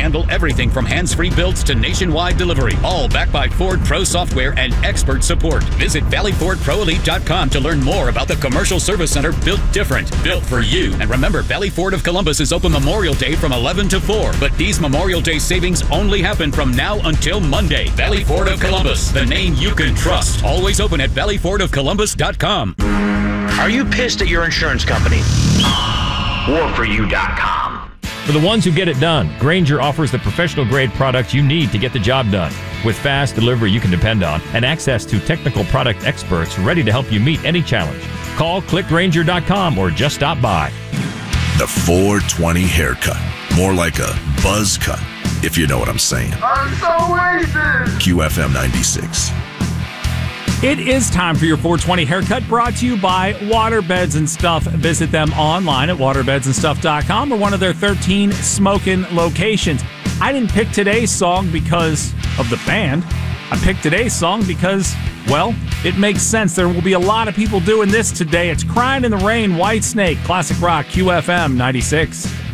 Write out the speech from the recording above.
handle everything from hands-free builds to nationwide delivery, all backed by Ford Pro software and expert support. Visit ValleyFordProElite.com to learn more about the commercial service center built different, built for you. And remember, Valley Ford of Columbus is open Memorial Day from 11 to 4, but these Memorial Day savings only happen from now until Monday. Valley Ford of Columbus, the name you can trust. Always open at ValleyFordofColumbus.com. Are you pissed at your insurance company? WarForYou.com. For the ones who get it done, Grainger offers the professional-grade products you need to get the job done. With fast delivery you can depend on and access to technical product experts ready to help you meet any challenge. Call clickgrainger.com or just stop by. The 420 haircut. More like a buzz cut, if you know what I'm saying. I'm so racist! QFM 96. It is time for your 420 haircut, brought to you by Waterbeds and Stuff. Visit them online at waterbedsandstuff.com or one of their 13 smoking locations. I didn't pick today's song because of the band. I picked today's song because, well, it makes sense. There will be a lot of people doing this today. It's Crying in the Rain, Whitesnake, Classic Rock, QFM 96.